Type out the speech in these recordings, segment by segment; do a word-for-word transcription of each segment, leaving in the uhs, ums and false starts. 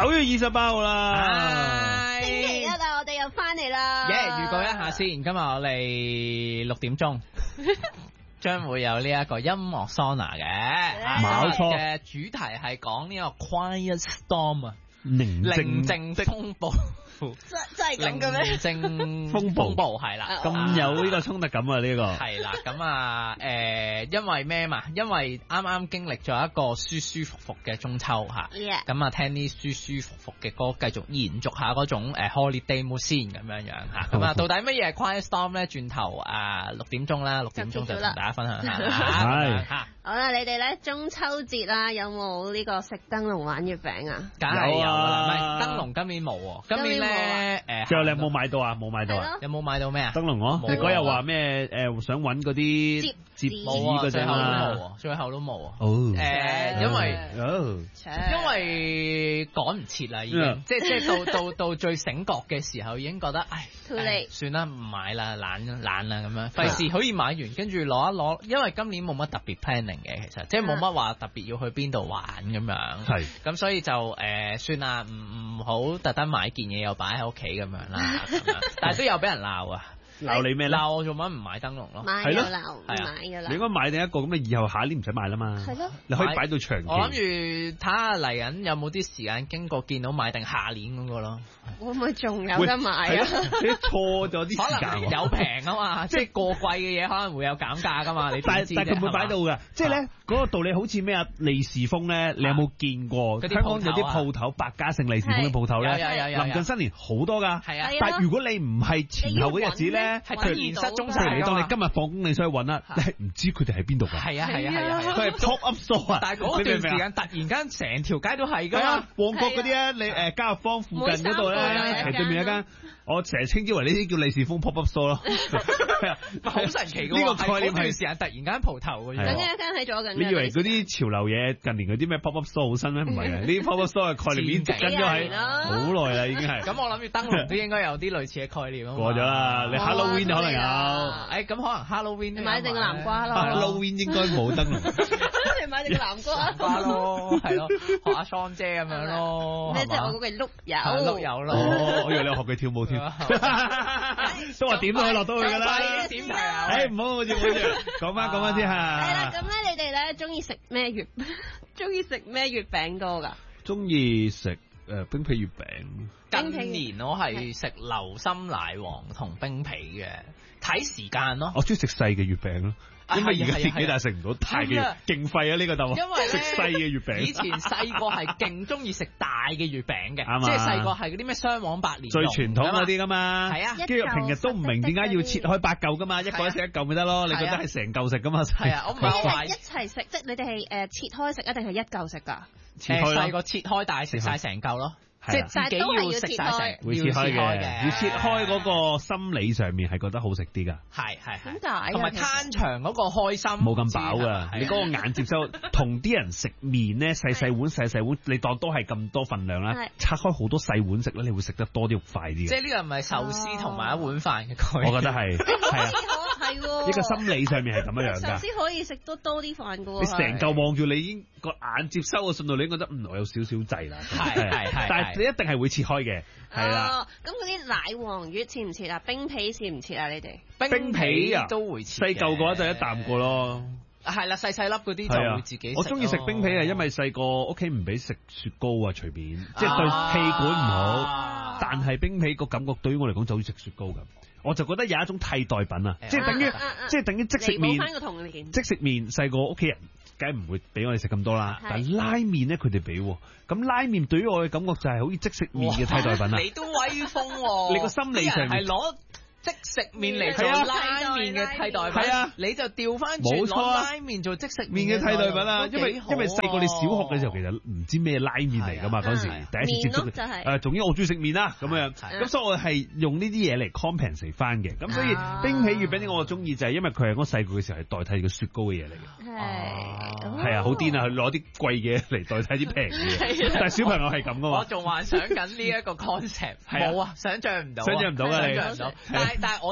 九月二十八號啦， 星期一啊，我哋又翻嚟啦。 耶！預告一下先，今日我哋六點鐘將會有呢一個音樂桑拿嘅， 冇錯嘅主題係講呢個 Quiet Storm 啊， 寧寧靜風暴。 真真係咁嘅咩？ 寧靜風暴風暴係啦， 咁有呢個衝突感啊！呢個係啦，咁啊誒，因為咩嘛？因為啱啱經歷咗一個舒舒服服嘅中秋嚇，咁啊聽啲舒舒服服嘅歌，繼續延續下嗰種誒 holiday mood 先咁樣樣嚇。咁啊，到底乜嘢係 Quiet Storm 咧？轉頭啊六點鐘啦，六點鐘就同大家分享下。係嚇。好啦，你哋咧中秋節啦，有冇呢個食燈籠玩月餅啊？ 梗係有啦，唔係燈籠今年冇喎，今年咧誒， 最後你有冇買到啊？冇買到啊？ 有冇買到咩啊？ 燈籠我，你嗰日話咩？誒，想揾嗰啲折紙嗰隻啊？ 最後都冇啊！ 哦， 誒，因為哦， 因為趕唔切啦，已經，即係即係到到到最醒覺嘅時候，已經覺得唉，算啦，唔買啦，懶懶啦咁樣，費事可以買完跟住攞一攞，因為今年冇乜特別 planning。嘅其實即係冇乜話特別要去邊度玩咁樣，係咁所以就誒、呃、算啦，唔唔好特登買件嘢又擺喺屋企咁樣啦，咁樣但係都有俾人鬧啊！ 鬧你咩咧？ 鬧我做乜唔買燈籠咯？ 買又鬧，唔買噶啦。 你應該買定一個，咁你以後下年唔使買啦嘛。係咯，你可以擺到長期。 我諗住睇下嚟緊有冇啲時間經過見到買定下年嗰個咯。 會唔會仲有得買啊？ 你錯咗啲時間。 可能有平啊嘛，即係過季嘅嘢可能會有減價噶嘛。你但但佢唔會擺到㗎，即係咧嗰個道理好似咩啊？利是封咧，你有冇見過？香港有啲鋪頭，百家姓利是封嘅鋪頭咧，臨近新年好多㗎。係啊，但係如果你唔係前後嗰日子咧。 係突然失蹤晒， 你當你今日放工你想去揾啦，你係唔知佢哋喺邊度㗎？ 係啊係啊係啊， 佢係 pop up store 啊！ 但係嗰段時間突然間成條街都係㗎嘛， 旺角嗰啲咧，你誒家樂坊附近嗰度咧，其實對面一間，我成日稱之為呢啲叫利是封 pop up store 咯， 好神奇㗎！ 呢個概念係時間突然間蒲頭㗎， 等一間喺左近。 你以為嗰啲潮流嘢近年嗰啲咩 pop up store 好新咩？唔係啊，呢啲 pop up store 嘅概念已經跟咗喺好耐啦，已經係。 咁我諗住燈籠都應該有啲類似嘅概念啊。 過咗啦，你 Halloween 可能有， 誒咁可能 Halloween 你買定個南瓜咯。 Halloween 應該冇燈籠。 你買定個南瓜。 瓜咯，係咯，學阿桑姐咁樣咯。 咩即係我嗰句碌柚。 碌柚咯。 我以為你學佢跳舞添。都話點都可以落到去㗎啦。 點題啊？ 誒唔好好似好似講翻講翻先嚇。 係啦，咁咧你哋咧中意食咩月？中意食咩月餅多㗎？ 中意食誒冰皮月餅。 近年我係食流心奶黃同冰皮嘅，睇時間咯。 我中意食細嘅月餅咯。因為而家年紀大食唔到大嘅，勁廢啊呢個豆。 因為食細嘅月餅。 以前細個係勁中意食大嘅月餅嘅，即係細個係嗰啲咩雙黃白蓮最傳統嗰啲噶嘛。 係啊， 跟住平日都唔明點解要切開八嚿噶嘛，一個人食一嚿咪得咯。你覺得係成嚿食噶嘛？ 係啊，我唔係話一齊食，即係你哋係誒切開食，一定係一嚿食㗎？ 誒細個切開大食晒成嚿咯。即係自己要食晒成， 會切開嘅，要切開嗰個心理上面係覺得好食啲㗎。 係係係。 點解？ 同埋攤長嗰個開心， 冇咁飽㗎。你嗰個眼接收，同啲人食麵咧，細細碗細細碗，你當都係咁多份量啦。拆開好多細碗食咧，你會食得多啲肉快啲。 即係呢個唔係壽司同埋一碗飯嘅概念。 我覺得係係啊， 係喎。 一個心理上面係咁樣樣㗎。 壽司可以食多多啲飯㗎喎。 你成嚿望住你已經個眼接收嘅信號，你已經覺得嗯我有少少滯啦。 係係係。 但係你一定係會切開嘅，係啦。 咁嗰啲奶黃月切唔切啊？冰皮切唔切啊？你哋冰皮啊都會切。 細嚿嘅話就一啖過咯。 係啦，細細粒嗰啲就會自己食。 我中意食冰皮啊，因為細個屋企唔俾食雪糕啊，隨便，即係對氣管唔好。但係冰皮個感覺對於我嚟講就好似食雪糕咁，我就覺得有一種替代品啊，即係等於即係等於即食麵。即食麵細個屋企人梗係唔會俾我哋食咁多啦，但係拉麵咧佢哋俾，咁拉麵對於我嘅感覺就係好似即食麵嘅替代品啦。 你都威風喎！ 你個心理上係攞即食麵嚟做拉麵嘅替代品，啊、你就調翻轉攞拉麵做即食麵嘅替代品啦。因為因為細個你小學嘅時候其實唔知咩拉麵嚟噶嘛，嗰、啊、時第一次接觸誒，總、就是、之我中意食麵啦咁樣，咁、啊、所以我係用呢啲嘢嚟 compensate 翻嘅。咁所以冰皮月餅我中意就係因為佢係我細個嘅時候係代替個雪糕嘅嘢嚟嘅。係係啊，好癲啊！佢攞啲貴嘢嚟代替啲平嘅，但係小朋友係咁噶嘛。 我仲幻想緊呢一個 concept，冇啊，想象唔到， 想象唔到啊，你。 但係但係我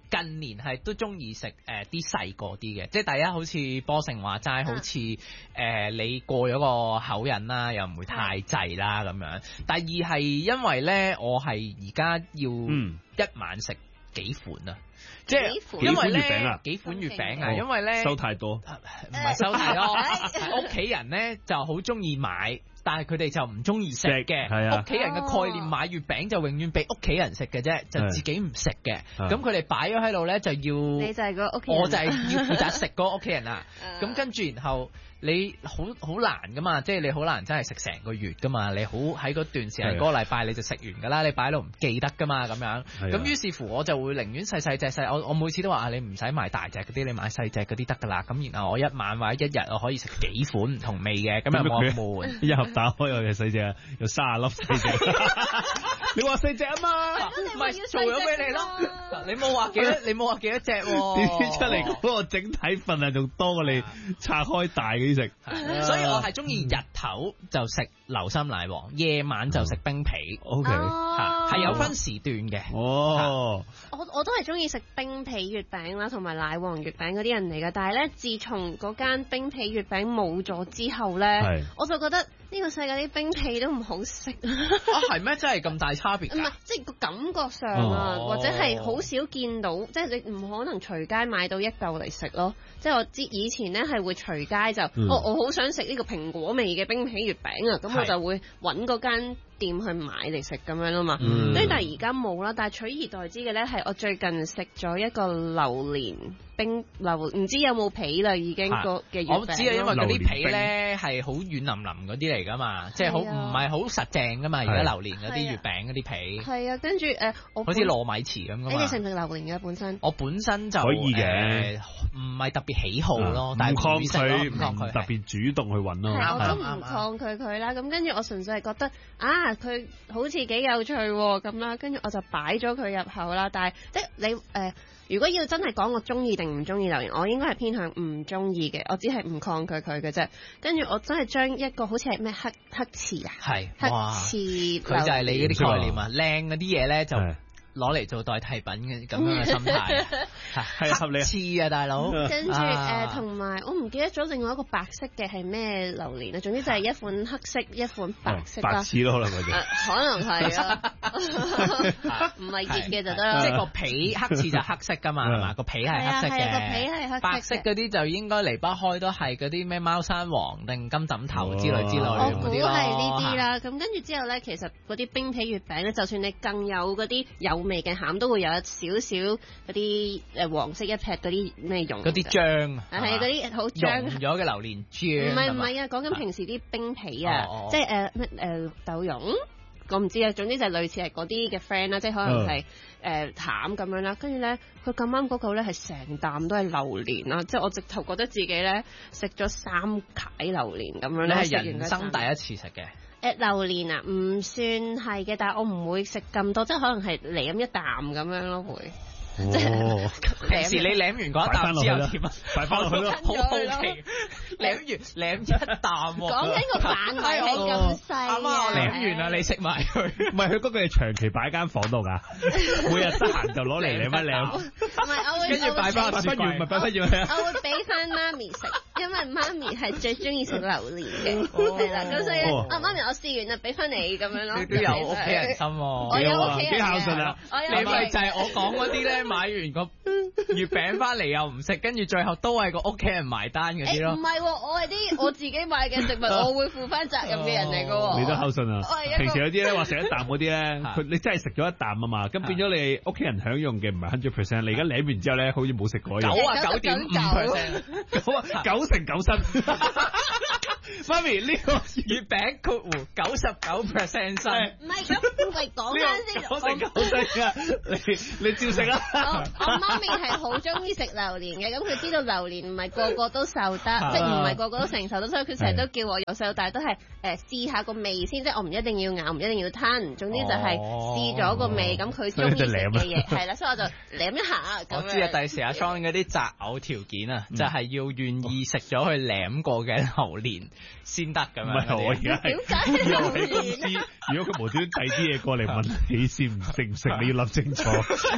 近年係都中意食誒啲細個啲嘅，即係第一好似波成話齋，好似誒、呃、你過咗個口癮啦，又唔會太滯啦咁樣。第二係因為咧，我係而家要一晚食幾款啊。即係因為咧幾款月餅啊，因為咧收太多， 唔係收太多，屋企人咧就好中意買，但係佢哋就唔中意食嘅。屋企人嘅概念買月餅就永遠俾屋企人食嘅啫，就自己唔食嘅。咁佢哋擺咗喺度咧就要， 你就係個屋企人， 我就係要負責食嗰個屋企人啦。咁跟住然後。你好好難噶嘛，即係你好難真係食成個月噶嘛，你好喺嗰段時間嗰個禮拜你就食完噶啦，你擺喺度唔記得噶嘛咁樣，咁於是乎我就會寧願細細隻細，我我每次都話啊，你唔使買大隻嗰啲，你買細隻嗰啲得噶啦，咁然後我一晚或者一日我可以食幾款唔同味嘅，咁又冇悶， 一盒打開有隻細隻，有卅粒細隻，你話細隻啊嘛， 唔係做咗俾你咯，你冇話幾多，你冇話幾多隻喎， 點出嚟嗰個整體份量仲多過你拆開大嘅。食， 所以我係中意日頭就食流心奶黃，夜晚就食冰皮。 O K， 係有分時段嘅。 哦， 我我都係中意食冰皮月餅啦，同埋奶黃月餅嗰啲人嚟嘅。但係咧，自從嗰間冰皮月餅冇咗之後咧，我就覺得呢個世界啲冰皮都唔好食。 啊，係咩？真係咁大差別？ 唔係，即係個感覺上啊，或者係好少見到，即係你唔可能隨街買到一嚿嚟食咯。即係我知以前咧係會隨街就。我我好想食呢個蘋果味嘅冰皮月餅啊，咁我就會揾嗰間店去買嚟食咁樣啊嘛。嗯、所以但係而家冇啦，但係取而代之嘅咧係我最近食咗一個榴蓮冰榴，唔知有冇皮啦已經個嘅月餅。我知啊，因為嗰啲皮咧係好軟腍腍嗰啲嚟噶嘛，即係好唔係好實淨噶嘛。而家榴蓮嗰啲月餅嗰啲皮係啊，跟住誒，我好似糯米糍咁噶嘛。 你哋食唔食榴蓮嘅本身？ 我本身就可以嘅， 唔係特別喜好咯，但係唔抗拒，唔特別主動去揾咯。 係，我都唔抗拒佢啦。咁跟住我純粹係覺得啊，佢好似幾有趣咁啦。跟住我就擺咗佢入口啦。但係即係你誒、呃，如果要真係講我中意定唔中意榴蓮，我應該係偏向唔中意嘅。我只係唔抗拒佢嘅啫。跟住我真係將一個好似係咩黑黑刺啊，係黑刺， 佢就係你嗰啲概念啊，靚嗰啲嘢咧就。攞嚟做代替品嘅咁樣嘅心態，係合理。黐啊，大佬。 跟住誒，同埋我唔記得咗另外一個白色嘅係咩榴蓮啊？總之就係一款黑色，一款白色啦。 白痴咯，可能嗰隻。 可能係啊，唔係熱嘅就得啦。 即係個皮黑刺就黑色㗎嘛，係嘛？個皮係黑色嘅。 個皮係黑色。 白色嗰啲就應該離不開都係嗰啲咩貓山王定金枕頭之類之類嗰啲咯。 我估係呢啲啦。咁跟住之後咧，其實嗰啲冰皮月餅咧，就算你更有嗰啲有味嘅餡都會有少少嗰啲誒黃色一撇嗰啲咩蓉， 嗰啲漿， 係嗰啲好漿溶咗嘅榴蓮漿。 唔係唔係啊，講緊平時啲冰皮啊，即係誒乜誒豆蓉，我唔知啊。總之就係類似係嗰啲嘅 friend 啦，即係可能係誒淡咁樣啦。跟住咧，佢咁啱嗰個咧係成啖都係榴蓮啦，即係我直頭覺得自己咧食咗三塊榴蓮咁樣咧。 你係人生第一次食嘅？ 誒榴蓮啊，唔算係嘅，但係我唔會食咁多，即係可能係舐一啖咁樣咯，會。 哦， 平時你舐完嗰一啖之後點啊？ 擺翻落去咯， 好好奇。舐完舐一啖喎。 講緊個範圍係咁細啊！ 啱啱我舐完啦，你食埋佢。 唔係佢嗰個係長期擺間房度㗎，每日得閒就攞嚟舐一舐。 唔係，我會跟住擺翻擺翻完咪擺翻完。 我會俾翻媽咪食，因為媽咪係最中意食榴蓮嘅，係啦。咁所以啊，媽咪我試完啦，俾翻你咁樣咯。 你都有屋企人心喎， 我有屋企人， 幾孝順啊！ 你咪就係我講嗰啲咧，買完個月餅翻嚟又唔食，跟住最後都係個屋企人埋單嗰啲咯。 唔係，我係啲我自己買嘅食物，我會負翻責任嘅人嚟㗎。 你都孝順啊！平時有啲咧話食一啖嗰啲咧，佢你真係食咗一啖啊嘛，咁變咗你屋企人享用嘅唔係 hundred percent，你而家舐完之後咧，好似冇食過。 九啊九點五 percent， 九啊九成九新。媽咪呢個月餅括弧九十九 percent 新。 唔係咁，喂講翻先。 九成九新啊！你你照食啦。 我我媽咪係好中意食榴蓮嘅，咁佢知道榴蓮唔係個個都受得，即係唔係個個都承受得，所以佢成日都叫我由細到大都係誒試下個味先，即係我唔一定要咬，唔一定要吞，總之就係試咗個味，咁佢中意食嘅嘢係啦，所以我就舐一下。 我知啊，第時阿 John 嗰啲擇偶條件啊，就係要願意食咗佢舐過嘅榴蓮先得咁樣。 唔係我而家係又喺公司，如果佢無端端遞啲嘢過嚟問你先唔食唔食，你要諗清楚。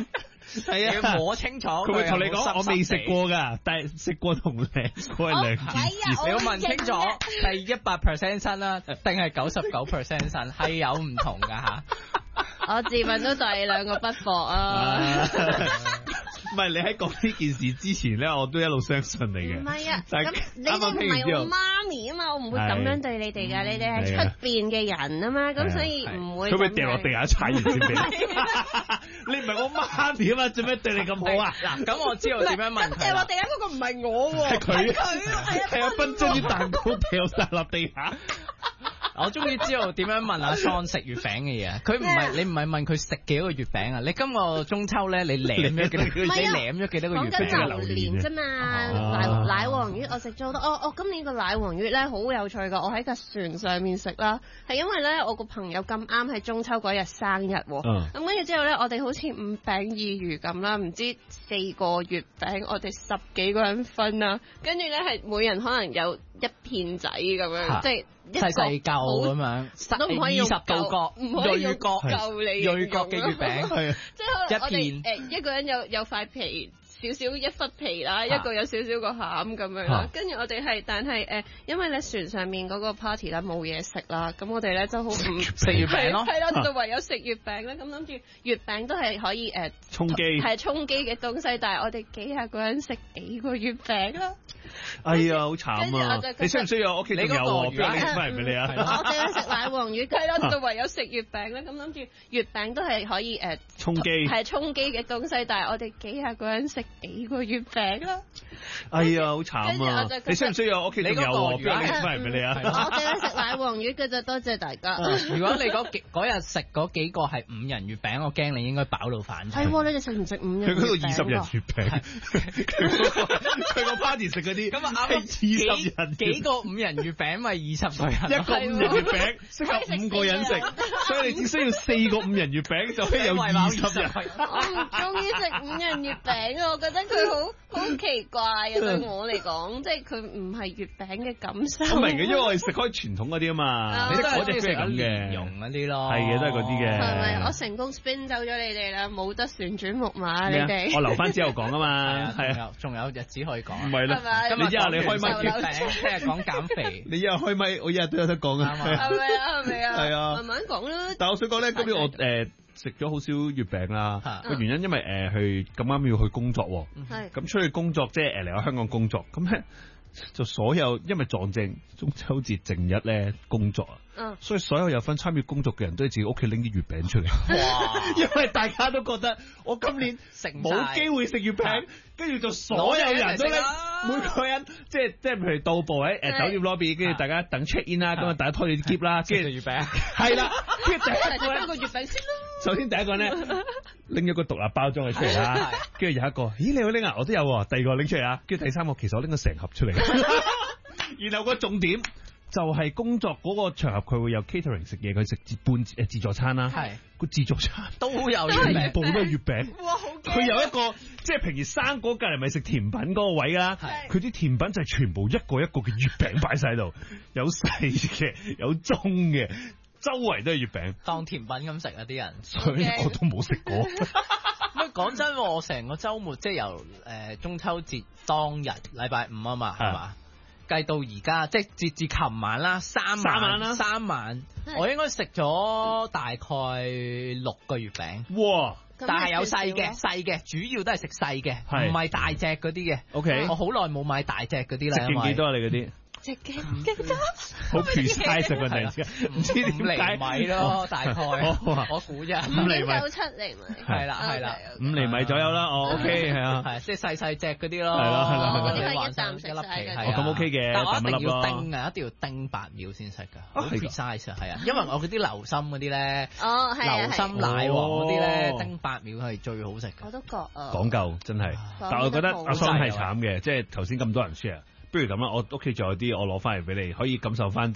係啊，要摸清楚。 佢會同你講，我未食過㗎，但係食過同靚過係兩件事。 你要問清楚係一百 percent 新啦，定係九十九 percent 新，係有唔同㗎嚇。 我自問都對你兩個不服啊！ 唔係你喺講呢件事之前咧，我都一路相信你嘅。 唔係啊， 咁你哋唔係我媽咪啊嘛，我唔會咁樣對你哋㗎。你哋係出邊嘅人啊嘛，咁所以唔會。 佢咪掉落地下踩完先俾你？你唔係我媽咪啊嘛，做咩對你咁好啊？ 嗱，咁我知道點樣問題。 掉落地下嗰個唔係我喎， 係佢， 係係啊，分將啲蛋糕掉晒落地下。 我終於知道點樣問阿 Son 食月餅嘅嘢。佢唔係你唔係問佢食幾多個月餅啊？你今個中秋咧，你舐咗幾多？你舐咗幾多個月餅？ 講緊榴蓮啫嘛，奶奶黃月我食咗好多。我我今年個奶黃月咧好有趣㗎，我喺架船上面食啦，係因為咧我個朋友咁啱喺中秋嗰日生日喎。咁跟住之後咧，我哋好似五餅二魚咁啦，唔知四個月餅，我哋十幾個人分啦，跟住咧係每人可能有一片仔咁樣，即係。 細細嚿咁樣， 都唔可以用二十度角， 唔可以用角嚿你銳角嘅月餅，係即係可能我哋誒一個人有有塊皮。少少一忽皮啦，一個有少少個餡咁樣啦，跟住我哋係，但係誒，因為咧船上面嗰個 party 咧冇嘢食啦，咁我哋咧就好唔食月餅咯， 係咯，就唯有食月餅咧。咁諗住月餅都係可以誒充飢， 係充飢嘅東西，但係我哋幾廿個人食幾個月餅啦。 哎呀，好慘啊！你需唔需要我屋企仲有喎？邊個拎翻嚟俾你啊？ 我哋係食奶黃月，係咯，就唯有食月餅咧。咁諗住月餅都係可以誒充飢， 係充飢嘅東西，但係我哋幾廿個人食幾個月餅啦。 哎呀，好慘啊！你需唔需要我屋企仲有喎？邊個拎翻嚟俾你啊？ 我哋係食奶黃月嘅啫，多謝大家。 如果你嗰幾嗰日食嗰幾個係五人月餅，我驚你應該飽到反。 係喎，你哋食唔食五人月餅？ 佢嗰度二十人月餅，佢個 party 食嗰啲。 咁啊，二十人幾個五人月餅咪二十個人， 一個五人月餅適合五個人食，所以你只需要四個五人月餅就可以有二十人。 我唔中意食五人月餅啊，我覺得佢好好奇怪啊，對我嚟講，即係佢唔係月餅嘅感受。 我明嘅，因為我哋食開傳統嗰啲啊嘛，你食嗰隻係咁嘅， 蓉嗰啲咯， 係嘅，都係嗰啲嘅。 係咪？我成功 spin 走咗你哋啦，冇得旋轉木馬你哋。 我留翻之後講啊嘛，係啊， 仲有日子可以講。 唔係啦，你之後你開咪月餅，聽日講減肥。 你一日開咪，我一日都有得講啊。 係咪啊？係咪啊？ 係啊， 慢慢講啦。 但係我想講咧，今日我誒食咗好少月餅啦。個原因因為誒去咁啱要去工作喎，咁出去工作即係誒嚟我香港工作，咁咧就所有因為撞正中秋節正日咧工作啊，所以所有有份參與工作嘅人都喺自己屋企拎啲月餅出嚟。哇！因為大家都覺得我今年食冇機會食月餅，跟住就所有人都拎，每個人即係即係譬如到埗喺誒酒店 lobby，跟住大家等 check in 啦，咁啊大家拖住啲篋啦，跟住月餅係啦，跟住第一個拎個月餅先啦。 首先第一個咧拎咗個獨立包裝嘅出嚟啦，跟住有一個，咦你好拎啊，我都有喎。第二個拎出嚟啊，跟住第三個其實我拎咗成盒出嚟。然後個重點就係工作嗰個場合佢會有 catering 食嘢，佢食自半誒自助餐啦，係個自助餐都有全部都係月餅。 哇，好佢有一個即係平時生果隔離咪食甜品嗰個位啦，佢啲甜品就係全部一個一個嘅月餅擺晒喺度，有細嘅，有中嘅。周圍都係月餅， 當甜品咁食啊啲人， 所以我都冇食過。 乜講真，我成個週末即係由誒、呃、中秋節當日禮拜五啊嘛，係嘛？計到而家即係截至琴晚啦，三晚三晚啦，三晚，我應該食咗大概六個月餅。哇！但係有細嘅，細嘅主要都係食細嘅，唔係大隻嗰啲嘅。O K，我好耐冇買大隻嗰啲啦。 食勁幾多啊？你嗰啲？ 食幾幾多？ 好 precise 個定嘅，唔知點解五厘米咯，大概我估啫， 五厘米到七厘米， 係啦係啦， 五厘米左右啦。哦 OK 係啊， 係即係細細隻嗰啲咯， 係啦係啦， 嗰啲係一啖食晒嘅。 咁 OK 嘅， 但我一定要叮啊，一定要叮八秒先食㗎，好 precise 係啊，因為我嗰啲流心嗰啲咧， 哦係流心奶黃嗰啲咧，叮八秒係最好食嘅。 我都覺啊， 講究真係，但係我覺得阿桑係慘嘅，即係頭先咁多人 share。不如咁啦，我屋企仲有啲，我攞翻嚟俾你，可以感受翻。